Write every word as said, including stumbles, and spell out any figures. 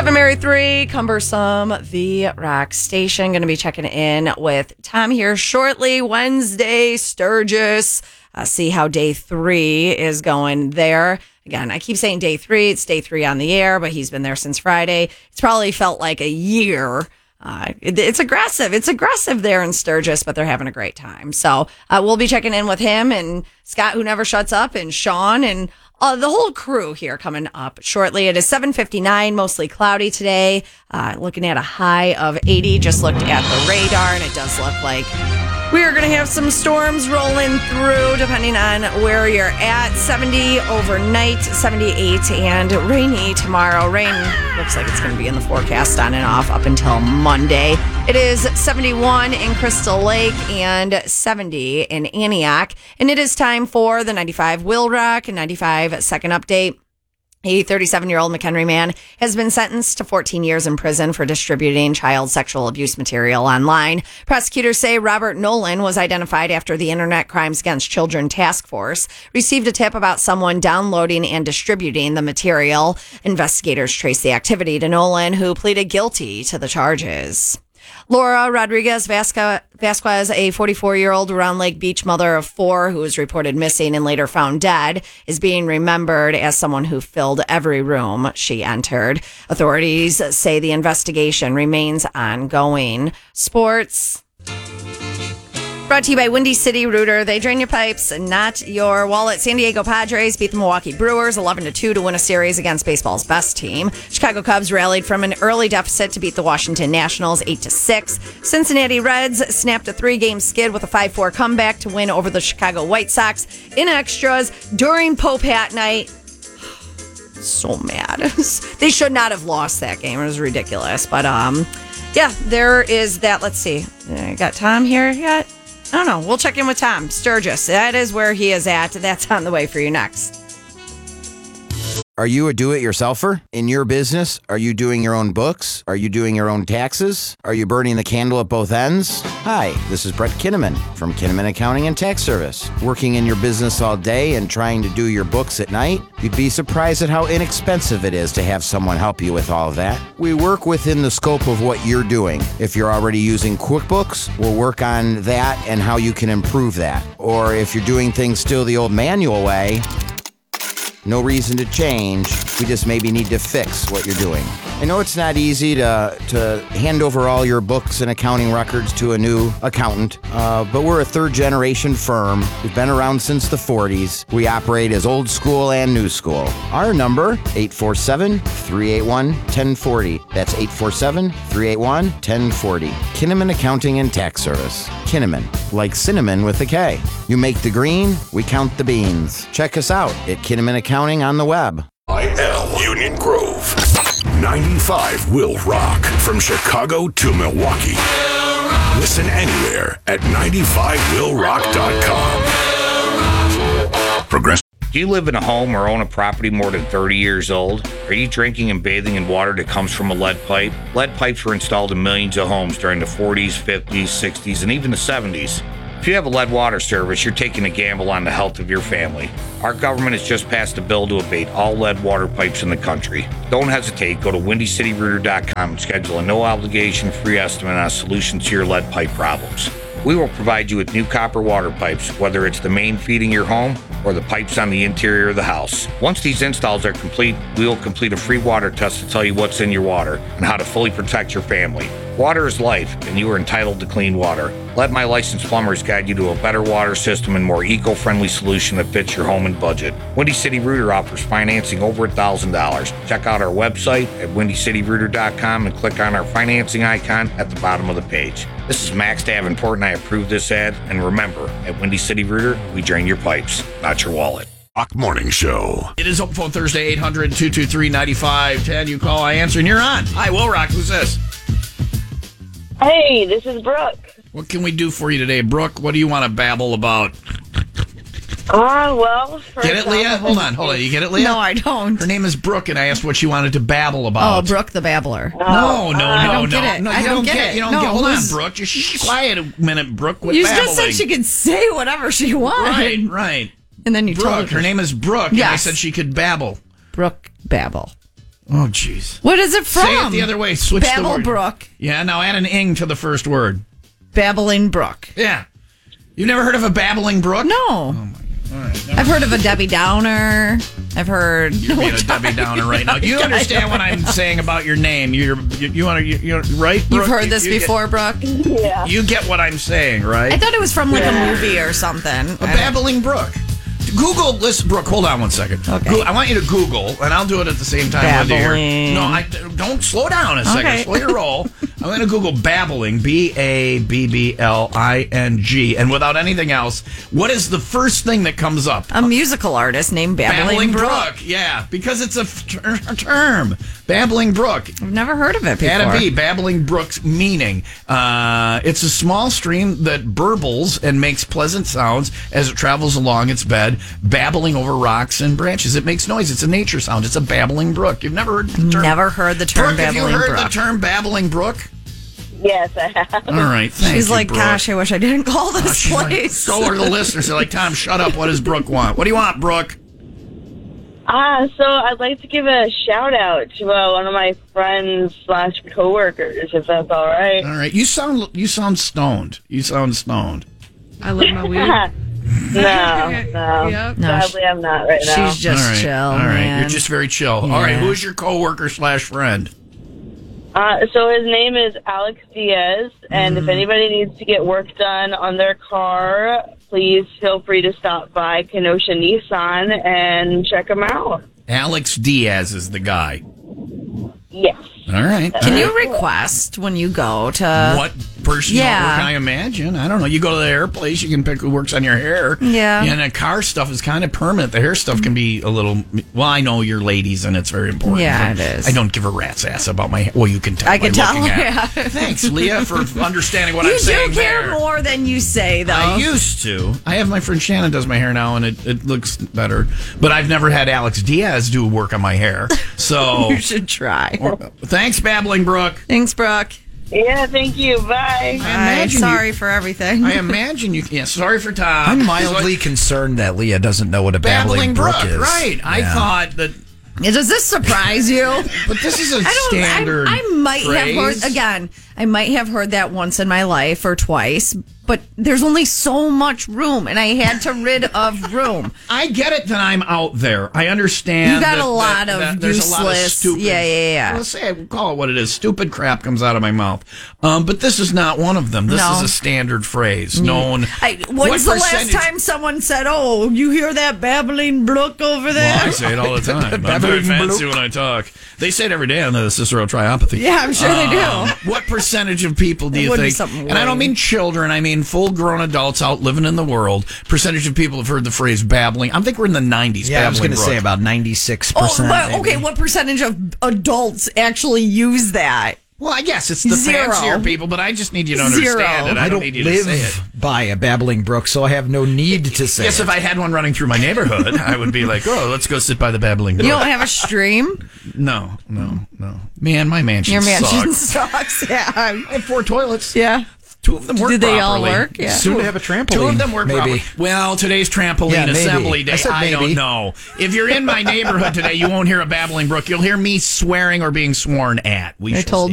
Seven Mary three, cumbersome, the rock station. Going to be checking in with Tom here shortly. Wednesday, Sturgis. Uh, see how day three is going there. Again, I keep saying day three. It's day three on the air, but he's been there since Friday. It's probably felt like a year. Uh, it, it's aggressive. It's aggressive there in Sturgis, but they're having a great time. So uh, we'll be checking in with him and Scott, who never shuts up, and Sean and uh, the whole crew here coming up shortly. It is seven fifty-nine, mostly cloudy today. Uh, looking at a high of eighty. Just looked at the radar, and it does look like we are going to have some storms rolling through, depending on where you're at. seventy overnight, seventy-eight, and rainy tomorrow. Rain looks like it's going to be in the forecast on and off up until Monday. It is seventy-one in Crystal Lake and seventy in Antioch. And it is time for the ninety-five Will Rock and ninety-five Second Update. A thirty-seven-year-old McHenry man has been sentenced to fourteen years in prison for distributing child sexual abuse material online. Prosecutors say Robert Nolan was identified after the Internet Crimes Against Children Task Force received a tip about someone downloading and distributing the material. Investigators traced the activity to Nolan, who pleaded guilty to the charges. Laura Rodriguez Vasquez, a forty-four-year-old Round Lake Beach mother of four who was reported missing and later found dead, is being remembered as someone who filled every room she entered. Authorities say the investigation remains ongoing. Sports. Brought to you by Windy City Rooter. They drain your pipes, not your wallet. San Diego Padres beat the Milwaukee Brewers eleven to two to win a series against baseball's best team. Chicago Cubs rallied from an early deficit to beat the Washington Nationals eight to six. Cincinnati Reds snapped a three-game skid with a five four comeback to win over the Chicago White Sox in extras during Pope Hat Night. So mad. They should not have lost that game. It was ridiculous. But, um, yeah, there is that. Let's see. I got Tom here yet? I don't know. We'll check in with Tom Sturgis. That is where he is at. That's on the way for you next. Are you a do-it-yourselfer in your business? Are you doing your own books? Are you doing your own taxes? Are you burning the candle at both ends? Hi, this is Brett Kinnaman from Kinnaman Accounting and Tax Service. Working in your business all day and trying to do your books at night? You'd be surprised at how inexpensive it is to have someone help you with all of that. We work within the scope of what you're doing. If you're already using QuickBooks, we'll work on that and how you can improve that. Or if you're doing things still the old manual way, no reason to change. We just maybe need to fix what you're doing. I know it's not easy to to hand over all your books and accounting records to a new accountant, uh, but we're a third-generation firm. We've been around since the forties. We operate as old school and new school. Our number, eight four seven, three eight one, one zero four zero. That's eight four seven, three eight one, one zero four zero. Kinnaman Accounting and Tax Service. Kinnaman, like cinnamon with a K. You make the green, we count the beans. Check us out at Kinnaman Accounting on the web. I L Union Grove. ninety-five Will Rock. From Chicago to Milwaukee. Listen anywhere at ninety-five will rock dot com. Progress. Do you live in a home or own a property more than thirty years old? Are you drinking and bathing in water that comes from a lead pipe? Lead pipes were installed in millions of homes during the forties, fifties, sixties, and even the seventies. If you have a lead water service, you're taking a gamble on the health of your family. Our government has just passed a bill to abate all lead water pipes in the country. Don't hesitate. Go to windy city rooter dot com and schedule a no-obligation free estimate on a solution to your lead pipe problems. We will provide you with new copper water pipes, whether it's the main feeding your home or the pipes on the interior of the house. Once these installs are complete, we will complete a free water test to tell you what's in your water and how to fully protect your family. Water is life, and you are entitled to clean water. Let my licensed plumbers guide you to a better water system and more eco-friendly solution that fits your home and budget. Windy City Rooter offers financing over one thousand dollars. Check out our website at windy city rooter dot com and click on our financing icon at the bottom of the page. This is Max Davenport, and I approve this ad. And remember, at Windy City Rooter, we drain your pipes, not your wallet. Rock Morning Show. It is Open Phone Thursday, eight hundred, two two three, nine five one zero. You call, I answer, and you're on. Hi, Will Rock. Who's this? Hey, this is Brooke. What can we do for you today, Brooke? What do you want to babble about? Ah, uh, well... Get it, Leah? Hold on, hold on. You get it, Leah? No, I don't. Her name is Brooke, and I asked what she wanted to babble about. Oh, Brooke the Babbler. No, no, no, I don't no. get it. No, you I don't don't get get it. You don't No, get Hold on, who's- Brooke. Just shh, quiet a minute, Brooke, with You babbling. just said she could say whatever she wants. Right, right. And then you told Brooke, her name is Brooke, and I Yes. said she could babble. Brooke Babble. Oh, jeez. What is it from? Say it the other way. Switch the word. Babblebrook. Yeah, now add an ing to the first word. Babbling Brook. Yeah. You've never heard of a babbling brook? No. Oh, my God. All right. I've heard of a Debbie Downer. I've heard. You're being a Debbie Downer right now. You understand what I'm saying about your name. You're, you you want to, you, you're right, Brooke? You've heard You- this you before, Brooke? Get, Yeah. you get what I'm saying, right? I thought it was from like a movie or something. A babbling brook. Google, listen, Brooke, hold on one second. Okay. Go- I want you to Google, and I'll do it at the same time with you here. Babbling. No, I, don't slow down a second. Okay. Slow your roll. I'm going to Google babbling, B A B B L I N G, and without anything else, what is the first thing that comes up? A musical artist named Babbling, Brook. Brook. Yeah, because it's a f- ter- term. Babbling Brook. I've never heard of it before. Gotta be Babbling Brook's meaning. Uh, it's a small stream that burbles and makes pleasant sounds as it travels along its bed, babbling over rocks and branches. It makes noise. It's a nature sound. It's a babbling brook. You've never heard the term? Never heard the term Brooke, have Babbling you heard Brook. the term Babbling Brook? Yes, I have. All right, thank She's you, like, Brooke. gosh, I wish I didn't call this She's like- place. so are the listeners. They're like, Tom, shut up. What does Brooke want? What do you want, Brooke? Ah, so I'd like to give a shout out to uh, one of my friends slash coworkers, if that's all right. All right, you sound you sound stoned. You sound stoned. I love my weed. no, no. Yep. No, Sadly, I'm not right now. She's just All right, chill, all right. man. You're just very chill. All right, Yeah. who's your coworker slash friend? Uh, so his name is Alex Diaz, and if anybody needs to get work done on their car, please feel free to stop by Kenosha Nissan and check him out. Alex Diaz is the guy. Yes. All right. Can all you right. request when you go to? What person Yeah. you work? I imagine. I don't know. You go to the hair place, you can pick who works on your hair. Yeah. And the car stuff is kind of permanent. The hair stuff can be a little. Well, I know you're ladies, and it's very important. Yeah, but it is. I don't give a rat's ass about my. Well, you can tell. I by can tell, looking at it. yeah. Thanks, Leah, for understanding what You I'm do saying care there. more than you say, though. I used to. I have my friend Shannon does my hair now, and it, it looks better. But I've never had Alex Diaz do work on my hair. So You should try. thanks, Babbling Brook. Thanks, Brooke. Yeah, thank you. Bye. I Bye. imagine Sorry you, for everything. I imagine you. Yeah, sorry for Tom. I'm mildly concerned that Leah doesn't know what a Babbling babbling, Brook, brook is. right? I Yeah. thought that, Does this surprise you? but this is a I don't. standard. I, I might phrase. have heard again. I might have heard that once in my life or twice, but there's only so much room, and I had to rid of room. I get it that I'm out there. I understand. You got that- a lot that- of that there's a lot of useless- stupid. yeah, yeah, yeah. Let's say I call it what it is. Stupid crap comes out of my mouth. Um, but this is not one of them. This No. is a standard phrase known. I, What when's the last percentage- time someone said, "Oh, you hear that babbling brook over there"? Well, I say it all the time. I'm very fancy when I talk. They say it every day on the Cicero Triopathy. Yeah, I'm sure they do. Um, what percentage of people do It you would be think? something And I don't weird. mean children. I mean full-grown adults out living in the world. Percentage of people have heard the phrase babbling. I think we're in the nineties. Yeah, I was going going to say about ninety-six Oh, percent. but, okay. What percentage of adults actually use that? Well, I guess it's the Zero. fancier people, but I just need you to Zero. understand it. I, I don't don't need you to say it. live by a babbling brook, so I have no need to say Yes, it. if I had one running through my neighborhood, I would be like, oh, let's go sit by the babbling brook. You don't have a stream. No, no, no. Man, my mansion Your mansion sucks. sucks. Yeah. I have four toilets. Yeah. Two of them work Do they all properly. work? Yeah. Soon to have a trampoline. Two of them work maybe. properly. Well, today's trampoline Yeah, maybe. assembly day. I said I don't maybe. know. If you're in my neighborhood today, you won't hear a babbling brook. You'll hear me swearing or being sworn at. We I shall told see.